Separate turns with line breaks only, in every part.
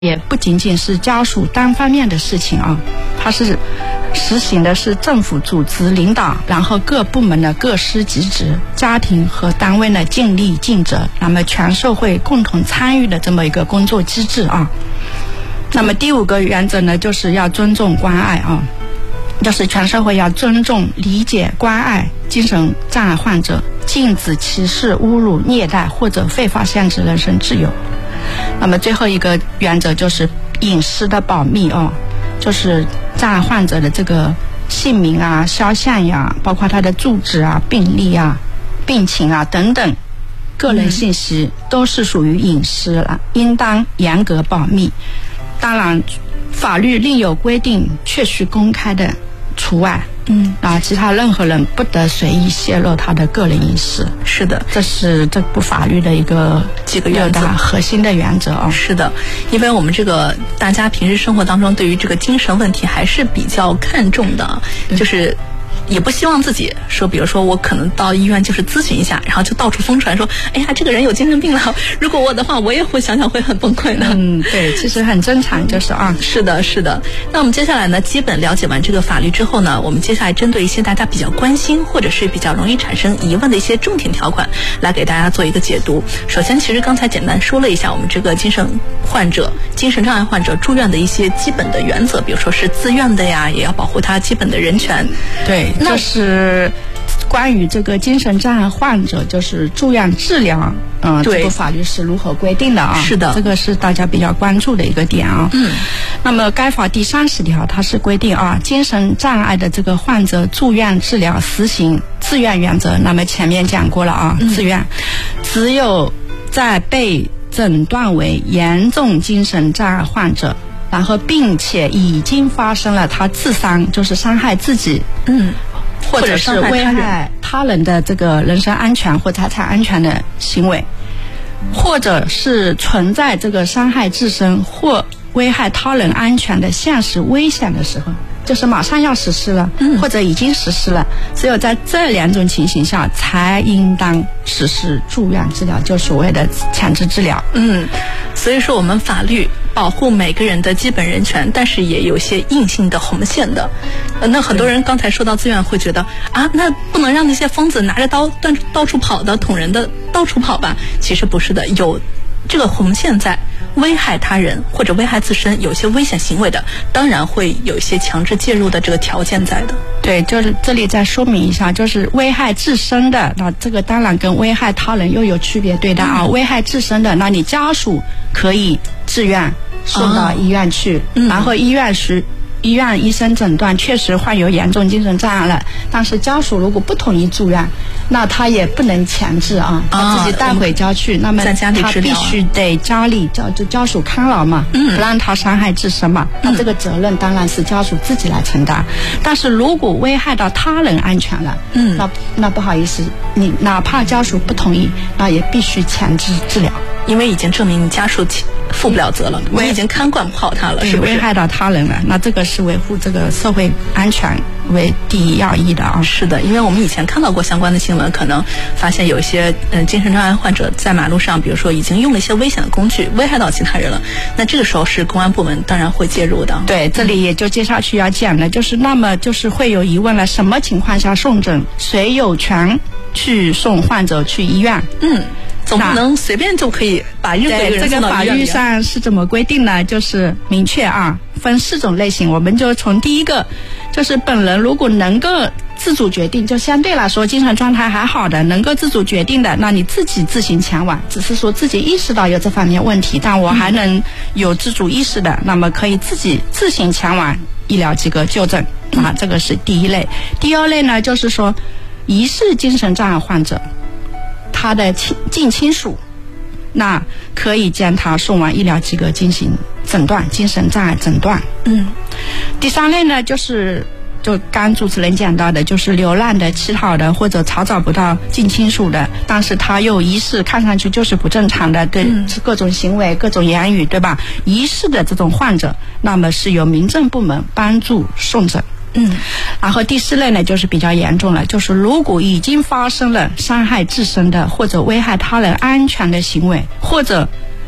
也不仅仅是家属单方面的事情啊，它是实行的是政府组织领导，然后各部门的各司其职，家庭和单位呢尽力尽责，那么全社会共同参与的这么一个工作机制啊。那么第5个原则呢，就是要尊重关爱啊，就是全社会要尊重、理解、关爱精神障碍患者，禁止歧视、侮辱、虐待或者非法限制人身自由。那么最后一个原则就是隐私的保密哦，就是障碍患者的这个姓名啊、肖像呀，包括他的住址啊、病历啊、病情啊等等个人信息都是属于隐私了，应当严格保密。当然法律另有规定，确须公开的除外。其他任何人不得随意泄露他的个人隐私。
是的，
这是这部法律的几个原则，核心的原则啊。
是的，因为我们这个大家平时生活当中对于这个精神问题还是比较看重的，就是也不希望自己说，比如说我可能到医院就是咨询一下，然后就到处疯传说，哎呀，这个人有精神病了。如果我的话，我也会想会很崩溃的。
对，其实很正常，就是啊。
是的，是的。那我们接下来呢，基本了解完这个法律之后呢，我们接下来针对一些大家比较关心或者是比较容易产生疑问的一些重点条款，来给大家做一个解读。首先，其实刚才简单说了一下我们这个精神障碍患者住院的一些基本的原则，比如说是自愿的呀，也要保护他基本的人权。
对，就是关于这个精神障碍患者就是住院治疗，这部法律是如何规定的啊？
是的，
这个是大家比较关注的一个点啊。那么该法第30条它是规定啊，精神障碍的这个患者住院治疗实行自愿原则。那么前面讲过了啊，自愿，只有在被诊断为严重精神障碍患者，然后并且已经发生了他自伤，就是伤害自己，或者是危害他人的这个人身安全或财产安全的行为，或者是存在这个伤害自身或危害他人安全的现实危险的时候，就是马上要实施了，或者已经实施了，只有在这2种情形下才应当实施住院治疗，就所谓的强制治疗。
所以说我们法律保护每个人的基本人权，但是也有些硬性的红线的。那很多人刚才说到自愿会觉得啊，那不能让那些疯子拿着刀到处跑的捅人的到处跑吧？其实不是的，有这个红线在，危害他人或者危害自身有些危险行为的，当然会有一些强制介入的这个条件在的。
对，就是这里再说明一下，就是危害自身的，那这个当然跟危害他人又有区别对待啊。危害自身的，那你家属可以自愿送到医院去，然后医院医生诊断确实患有严重精神障碍了，但是家属如果不同意住院，那他也不能强制啊，他自己带回家去，那么他必须得家属看牢嘛，不让他伤害自身嘛，那这个责任当然是家属自己来承担。但是如果危害到他人安全了，那不好意思，你哪怕家属不同意，那也必须强制治疗，
因为已经证明你家属负不了责了，我已经看管不好他了，是不是？
危害到他人了，那这个是维护这个社会安全为第一要义的啊。
是的，因为我们以前看到过相关的新闻，可能发现有一些精神障碍患者在马路上，比如说已经用了一些危险的工具，危害到其他人了，那这个时候是公安部门当然会介入的。
对，这里也就接下去要讲的就是，那么就是会有疑问了，什么情况下送诊，谁有权去送患者去医院？
总不能随便就可以把任何一个人送到医院里。这个法律上是怎么规定呢？就是明确啊，分4种类型。我们就从第一个，就是本人如果能够自主决定，就相对来说精神状态还好的，能够自主决定的，那你自己自行前往，只是说自己意识到有这方面问题，但我还能有自主意识的，那么可以自行前往医疗机构就诊啊，这个是第一类。第二类呢，就是说疑似精神障碍患者，他的近亲属，那可以将他送往医疗机构进行诊断，精神障碍诊断。第3类呢，就刚主持人讲到的，就是流浪的、乞讨的或者查找不到近亲属的，但是他又疑似看上去就是不正常的，对各种行为、各种言语，对吧？疑似的这种患者，那么是由民政部门帮助送诊。然后第4类呢，就是比较严重了，就是如果已经发生了伤害自身的或者危害他人安全的行为，或者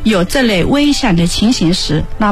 有这类危险的情形时，那